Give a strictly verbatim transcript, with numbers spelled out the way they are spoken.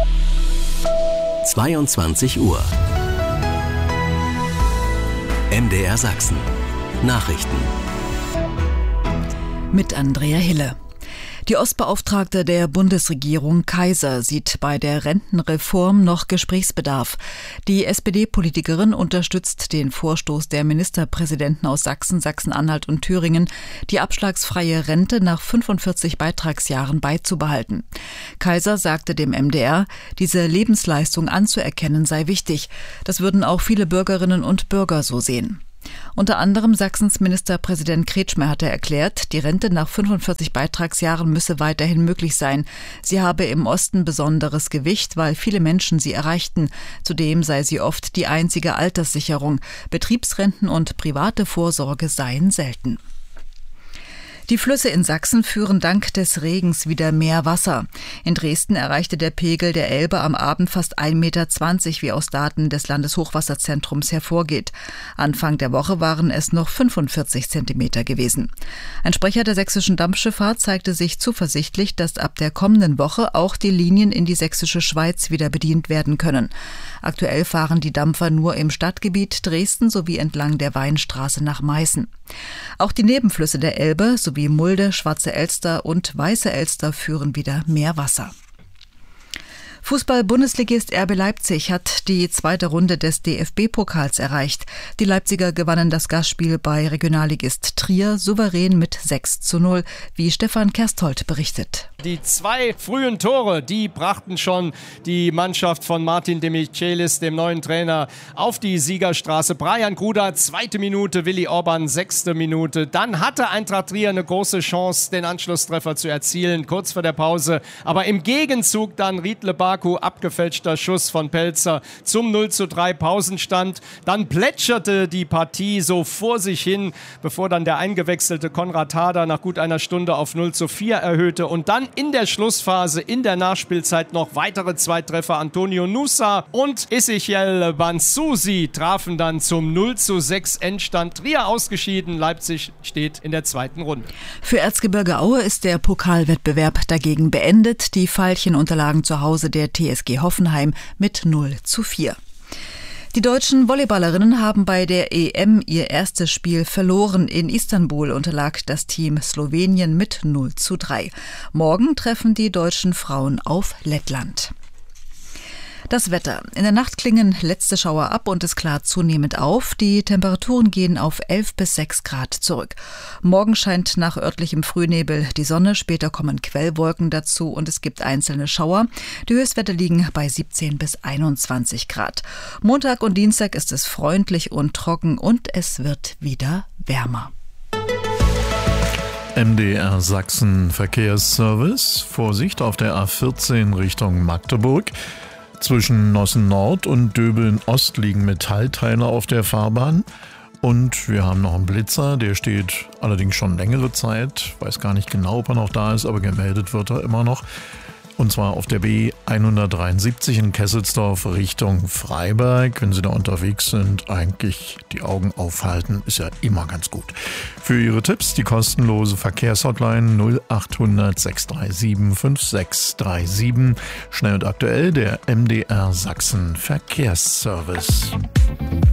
zweiundzwanzig Uhr. M D R Sachsen. Nachrichten. Mit Andrea Hille. Die Ostbeauftragte der Bundesregierung Kaiser sieht bei der Rentenreform noch Gesprächsbedarf. Die S P D-Politikerin unterstützt den Vorstoß der Ministerpräsidenten aus Sachsen, Sachsen-Anhalt und Thüringen, die abschlagsfreie Rente nach fünfundvierzig Beitragsjahren beizubehalten. Kaiser sagte dem M D R, diese Lebensleistung anzuerkennen sei wichtig. Das würden auch viele Bürgerinnen und Bürger so sehen. Unter anderem Sachsens Ministerpräsident Kretschmer hatte erklärt, die Rente nach fünfundvierzig Beitragsjahren müsse weiterhin möglich sein. Sie habe im Osten besonderes Gewicht, weil viele Menschen sie erreichten. Zudem sei sie oft die einzige Alterssicherung. Betriebsrenten und private Vorsorge seien selten. Die Flüsse in Sachsen führen dank des Regens wieder mehr Wasser. In Dresden erreichte der Pegel der Elbe am Abend fast ein Meter zwanzig, wie aus Daten des Landeshochwasserzentrums hervorgeht. Anfang der Woche waren es noch fünfundvierzig Zentimeter gewesen. Ein Sprecher der sächsischen Dampfschifffahrt zeigte sich zuversichtlich, dass ab der kommenden Woche auch die Linien in die sächsische Schweiz wieder bedient werden können. Aktuell fahren die Dampfer nur im Stadtgebiet Dresden sowie entlang der Weinstraße nach Meißen. Auch die Nebenflüsse der Elbe sowie Mulde, Schwarze Elster und Weiße Elster führen wieder mehr Wasser. Fußball-Bundesligist R B Leipzig hat die zweite Runde des D F B-Pokals erreicht. Die Leipziger gewannen das Gastspiel bei Regionalligist Trier souverän mit sechs zu null, wie Stefan Kersthold berichtet. Die zwei frühen Tore, die brachten schon die Mannschaft von Martin de Michelis, dem neuen Trainer, auf die Siegerstraße. Brian Gruda, zweite Minute, Willi Orban, sechste Minute. Dann hatte Eintracht Trier eine große Chance, den Anschlusstreffer zu erzielen, kurz vor der Pause. Aber im Gegenzug dann Riedle Baku, abgefälschter Schuss von Pelzer zum null zu drei Pausenstand. Dann plätscherte die Partie so vor sich hin, bevor dann der eingewechselte Konrad Harder nach gut einer Stunde auf null zu vier erhöhte. Und dann in der Schlussphase, in der Nachspielzeit noch weitere zwei Treffer. Antonio Nusa und Ezechiel Bansusi trafen dann zum null zu sechs Endstand. Trier ausgeschieden, Leipzig steht in der zweiten Runde. Für Erzgebirge Aue ist der Pokalwettbewerb dagegen beendet. Die Veilchen unterlagen zu Hause der T S G Hoffenheim mit null zu vier. Die deutschen Volleyballerinnen haben bei der E M ihr erstes Spiel verloren. In Istanbul unterlag das Team Slowenien mit null zu drei. Morgen treffen die deutschen Frauen auf Lettland. Das Wetter. In der Nacht klingen letzte Schauer ab und es klart zunehmend auf. Die Temperaturen gehen auf elf bis sechs Grad zurück. Morgen scheint nach örtlichem Frühnebel die Sonne, später kommen Quellwolken dazu und es gibt einzelne Schauer. Die Höchstwerte liegen bei siebzehn bis einundzwanzig Grad. Montag und Dienstag ist es freundlich und trocken und es wird wieder wärmer. M D R Sachsen Verkehrsservice. Vorsicht auf der A vierzehn Richtung Magdeburg. Zwischen Nossen Nord und Döbeln Ost liegen Metallteile auf der Fahrbahn. Und wir haben noch einen Blitzer, der steht allerdings schon längere Zeit. Weiß gar nicht genau, ob er noch da ist, aber gemeldet wird er immer noch. Und zwar auf der B hundertdreiundsiebzig in Kesselsdorf Richtung Freiberg. Wenn Sie da unterwegs sind, eigentlich die Augen aufhalten, ist ja immer ganz gut. Für Ihre Tipps die kostenlose Verkehrshotline null acht hundert sechs drei sieben fünf sechs drei sieben. Schnell und aktuell der M D R Sachsen Verkehrsservice.